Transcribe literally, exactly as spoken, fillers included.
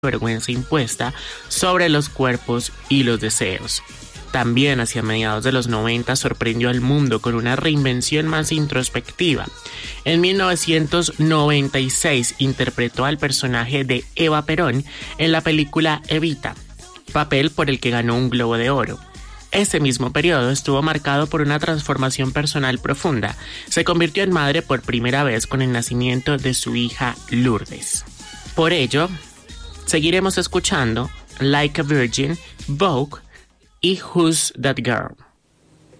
vergüenza impuesta sobre los cuerpos y los deseos. También hacia mediados de los noventa sorprendió al mundo con una reinvención más introspectiva. En mil novecientos noventa y seis interpretó al personaje de Eva Perón en la película Evita, papel por el que ganó un Globo de Oro. Ese mismo periodo estuvo marcado por una transformación personal profunda. Se convirtió en madre por primera vez con el nacimiento de su hija Lourdes. Por ello, seguiremos escuchando Like a Virgin, Vogue y Who's That Girl.